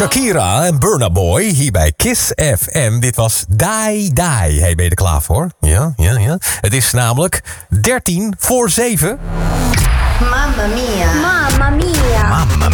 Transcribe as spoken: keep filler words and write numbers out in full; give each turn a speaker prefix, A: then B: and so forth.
A: Shakira en Burna Boy hier bij Kiss F M. Dit was Die Die. Hey, ben je er klaar voor? Ja, ja, ja. Het is namelijk dertien voor zeven.
B: Mamma mia.
C: Mamma mia.
A: Mamma